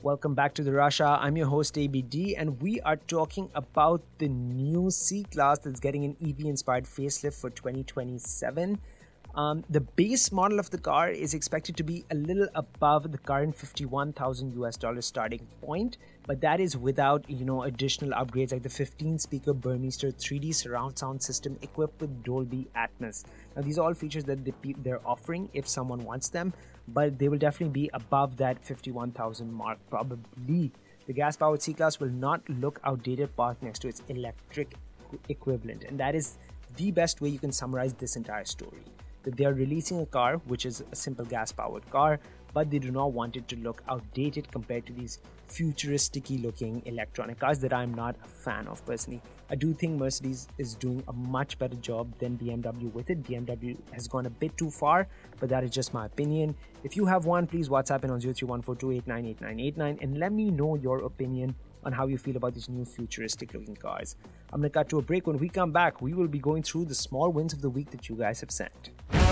Welcome back to the Russia. I'm your host ABD, and we are talking about the new C-Class that's getting an EV-inspired facelift for 2027. The base model of the car is expected to be a little above the current $51,000 starting point, but that is without additional upgrades like the 15-speaker Burmester 3D surround sound system equipped with Dolby Atmos. Now these are all features that they're offering if someone wants them, but they will definitely be above that 51,000 mark probably. The gas-powered C-Class will not look outdated parked next to its electric equivalent, and that is the best way you can summarize this entire story. That they are releasing a car which is a simple gas-powered car, but they do not want it to look outdated compared to these futuristic looking electronic cars that I'm not a fan of personally. I do think Mercedes is doing a much better job than BMW with it. BMW has gone a bit too far, but that is just my opinion. If you have one, please WhatsApp in on 0314289989 and let me know your opinion on how you feel about these new futuristic looking cars. I'm gonna cut to a break. When we come back, we will be going through the small wins of the week that you guys have sent.